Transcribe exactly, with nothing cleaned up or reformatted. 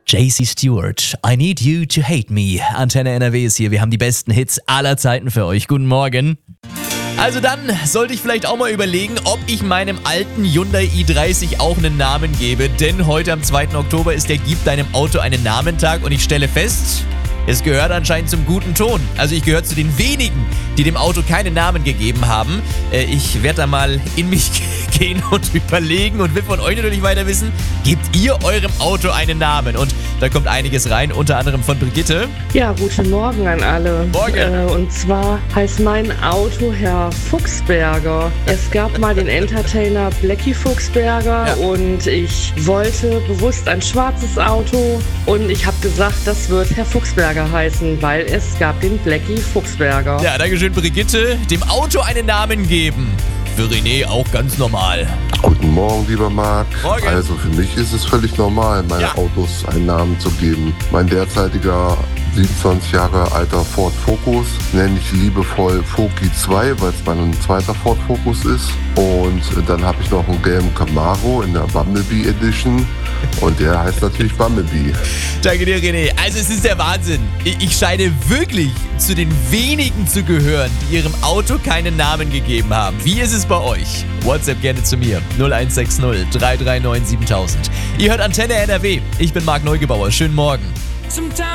J C Stewart, I Need You to Hate Me. Antenne N R W ist hier, wir haben die besten Hits aller Zeiten für euch. Guten Morgen. Also dann sollte ich vielleicht auch mal überlegen, ob ich meinem alten Hyundai i dreißig auch einen Namen gebe. Denn heute am zweiten Oktober ist der Gib deinem Auto einen Namen-Tag und ich stelle fest, es gehört anscheinend zum guten Ton. Also ich gehöre zu den wenigen, die dem Auto keinen Namen gegeben haben. Äh, ich werde da mal in mich gehen und überlegen und will von euch natürlich weiter wissen, gebt ihr eurem Auto einen Namen? Und da kommt einiges rein, unter anderem von Brigitte. Ja, guten Morgen an alle. Morgen. Äh, und zwar heißt mein Auto Herr Fuchsberger. Es gab mal den Entertainer Blackie Fuchsberger, ja. Und ich wollte bewusst ein schwarzes Auto und ich habe gesagt, das wird Herr Fuchsberger heißen, weil es gab den Blackie Fuchsberger. Ja, dankeschön Brigitte. Dem Auto einen Namen geben. Für René auch ganz normal. Guten Morgen, lieber Marc. Morgen. Also für mich ist es völlig normal, meine Ja. Autos einen Namen zu geben. Mein derzeitiger siebenundzwanzig Jahre alter Ford Focus nenne ich liebevoll Foki zwei, weil es mein zweiter Ford Focus ist. Und dann habe ich noch einen gelben Camaro in der Bumblebee Edition. Und der heißt natürlich Bumblebee. Danke dir, René. Also es ist der Wahnsinn. Ich, ich scheine wirklich zu den wenigen zu gehören, die ihrem Auto keinen Namen gegeben haben. Wie ist es bei euch? WhatsApp gerne zu mir. null eins sechs null drei drei neun siebentausend. Ihr hört Antenne N R W. Ich bin Marc Neugebauer. Schönen Morgen.